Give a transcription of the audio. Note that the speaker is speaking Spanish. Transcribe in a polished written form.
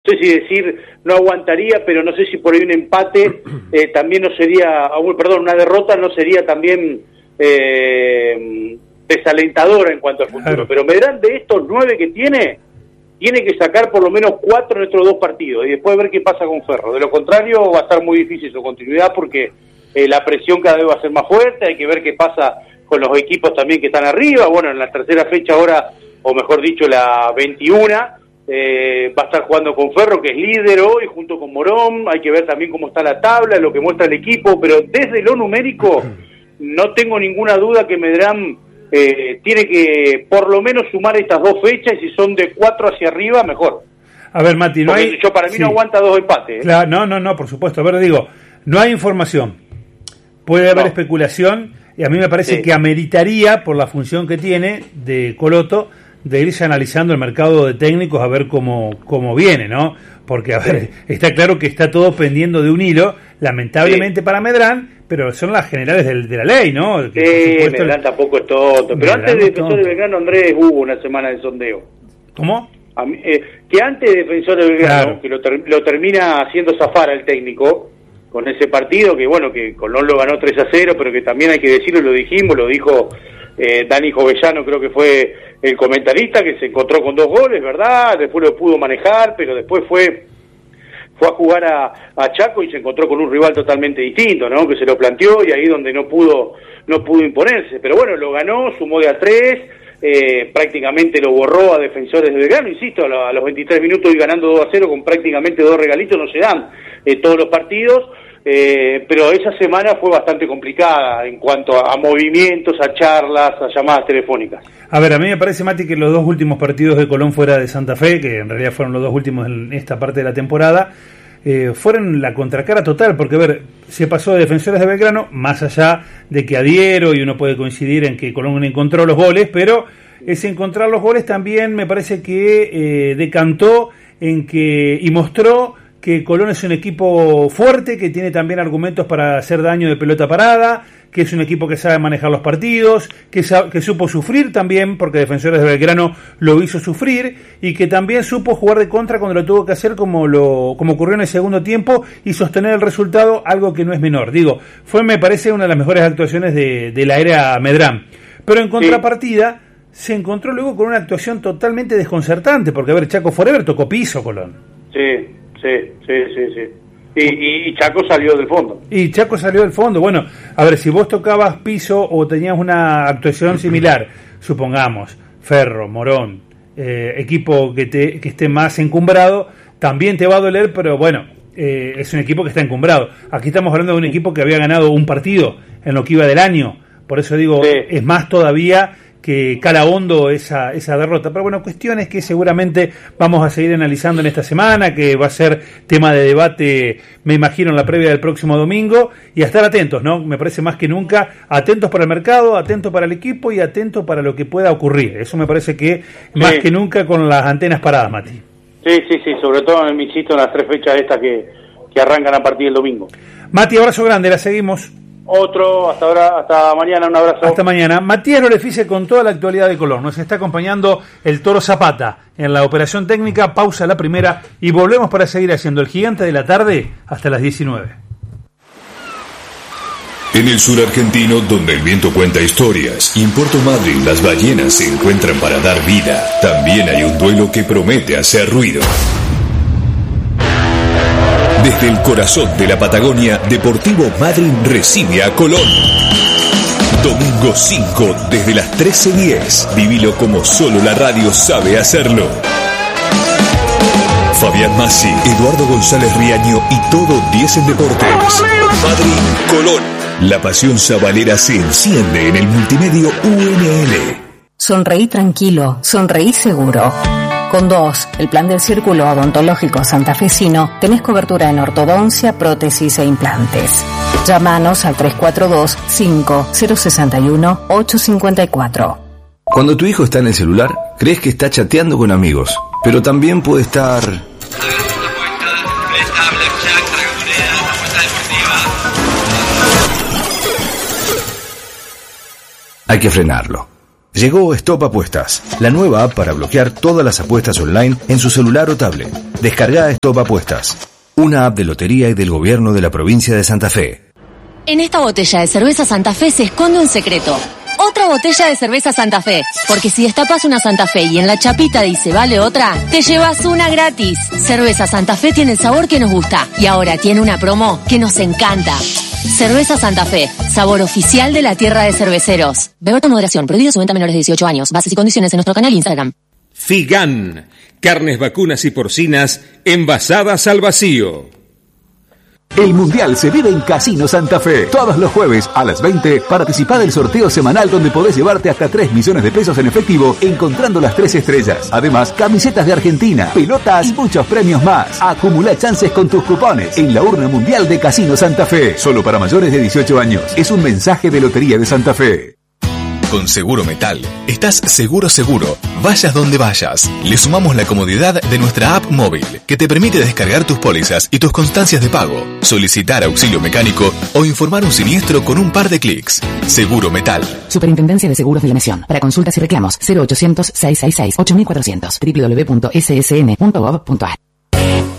sé si decir no aguantaría, pero no sé si por ahí un empate también no sería, una derrota no sería también desalentadora en cuanto al futuro. Claro. Pero Medrano, de estos 9 que tiene que sacar por lo menos 4 en estos 2 partidos y después ver qué pasa con Ferro. De lo contrario va a estar muy difícil su continuidad porque la presión cada vez va a ser más fuerte, hay que ver qué pasa con los equipos también que están arriba. Bueno, en la tercera fecha ahora, o mejor dicho, la 21, va a estar jugando con Ferro, que es líder hoy, junto con Morón. Hay que ver también cómo está la tabla, lo que muestra el equipo, pero desde lo numérico no tengo ninguna duda que Medrano tiene que por lo menos sumar estas 2 fechas, y si son de 4 hacia arriba, mejor. A ver, Mati, no hay... Para mí no aguanta 2 empates. Claro, no, por supuesto. A ver, digo, no hay información. Puede haber especulación, y a mí me parece que ameritaría, por la función que tiene de Coloto, de irse analizando el mercado de técnicos a ver cómo viene, ¿no? Porque, a ver, está claro que está todo pendiendo de un hilo, lamentablemente para Medrano, pero son las generales de la ley, ¿no? Que, Medrano tampoco es tonto. Pero antes de Defensor de Belgrano, Andrés, hubo una semana de sondeo. ¿Cómo? Que antes de Defensor de Belgrano, que lo termina haciendo zafar al técnico con ese partido, que bueno, que Colón lo ganó 3-0, pero que también hay que decirlo, lo dijimos, lo dijo Dani Jovellano, creo que fue el comentarista, que se encontró con 2 goles, ¿verdad? Después lo pudo manejar, pero después fue a jugar a Chaco y se encontró con un rival totalmente distinto, ¿no? Que se lo planteó y ahí donde no pudo imponerse. Pero bueno, lo ganó, sumó de a 3, prácticamente lo borró a Defensores de Belgrano, insisto, a los 23 minutos y ganando 2-0 con prácticamente 2 regalitos no se dan todos los partidos. Pero esa semana fue bastante complicada en cuanto a movimientos, a charlas, a llamadas telefónicas. A ver, a mí me parece, Mati, que los 2 últimos partidos de Colón fuera de Santa Fe, que en realidad fueron los 2 últimos en esta parte de la temporada, fueron la contracara total, porque a ver, se pasó de Defensores de Belgrano, más allá de que adhiero y uno puede coincidir en que Colón encontró los goles, pero ese encontrar los goles también me parece que decantó en que y mostró que Colón es un equipo fuerte, que tiene también argumentos para hacer daño de pelota parada, que es un equipo que sabe manejar los partidos, que supo sufrir también, porque Defensores de Belgrano lo hizo sufrir, y que también supo jugar de contra cuando lo tuvo que hacer, como ocurrió en el segundo tiempo, y sostener el resultado, algo que no es menor. Digo, fue, me parece, una de las mejores actuaciones de la era Medrano. Pero en contrapartida, se encontró luego con una actuación totalmente desconcertante, porque, a ver, Chaco Forever tocó piso, Colón. Sí. Y Chaco salió del fondo. Bueno, a ver, si vos tocabas piso o tenías una actuación similar, supongamos, Ferro, Morón, equipo que esté más encumbrado, también te va a doler, pero bueno, es un equipo que está encumbrado. Aquí estamos hablando de un equipo que había ganado un partido en lo que iba del año, por eso digo, es más todavía que cala hondo esa derrota. Pero bueno, cuestiones que seguramente vamos a seguir analizando en esta semana, que va a ser tema de debate, me imagino, en la previa del próximo domingo, y a estar atentos, ¿no? Me parece más que nunca, atentos para el mercado, atentos para el equipo y atentos para lo que pueda ocurrir. Eso me parece que más que nunca con las antenas paradas, Mati. Sí, sobre todo, me insisto, en las 3 fechas estas que arrancan a partir del domingo. Mati, abrazo grande, la seguimos. Otro, hasta ahora, hasta mañana, un abrazo. Hasta mañana. Matías Lorefice con toda la actualidad de Colón. Nos está acompañando el Toro Zapata en la operación técnica. Pausa la primera y volvemos para seguir haciendo el Gigante de la Tarde hasta las 19. En el sur argentino, donde el viento cuenta historias, y en Puerto Madryn las ballenas se encuentran para dar vida, también hay un duelo que promete hacer ruido. Desde el corazón de la Patagonia, Deportivo Madryn recibe a Colón. Domingo 5, desde las 13:10. Vivilo como solo la radio sabe hacerlo. Fabián Massi, Eduardo González Riaño y todo 10 en Deportes. Madryn, Colón. La pasión sabalera se enciende en el multimedio UNL. Sonreí tranquilo, sonreí seguro. Con 2, el Plan del Círculo Odontológico Santafesino, tenés cobertura en ortodoncia, prótesis e implantes. Llámanos al 342-5061-854. Cuando tu hijo está en el celular, crees que está chateando con amigos, pero también puede estar... Hay que frenarlo. Llegó Stop Apuestas, la nueva app para bloquear todas las apuestas online en su celular o tablet. Descarga Stop Apuestas, una app de lotería y del gobierno de la provincia de Santa Fe. En esta botella de cerveza Santa Fe se esconde un secreto. Otra botella de cerveza Santa Fe. Porque si destapas una Santa Fe y en la chapita dice vale otra, te llevas una gratis. Cerveza Santa Fe tiene el sabor que nos gusta. Y ahora tiene una promo que nos encanta. Cerveza Santa Fe, sabor oficial de la tierra de cerveceros. Beber con moderación, prohibido su venta a menores de 18 años. Bases y condiciones en nuestro canal Instagram. Figan, carnes vacunas y porcinas envasadas al vacío. El Mundial se vive en Casino Santa Fe. Todos los jueves a las 20, participa del sorteo semanal donde podés llevarte hasta 3 millones de pesos en efectivo encontrando las 3 estrellas. Además, camisetas de Argentina, pelotas y muchos premios más. Acumula chances con tus cupones en la urna mundial de Casino Santa Fe. Solo para mayores de 18 años. Es un mensaje de Lotería de Santa Fe. Con Seguro Metal, estás seguro, vayas donde vayas. Le sumamos la comodidad de nuestra app móvil, que te permite descargar tus pólizas y tus constancias de pago, solicitar auxilio mecánico o informar un siniestro con un par de clics. Seguro Metal. Superintendencia de Seguros de la Nación. Para consultas y reclamos, 0800-666-8400, www.ssn.gov.ar.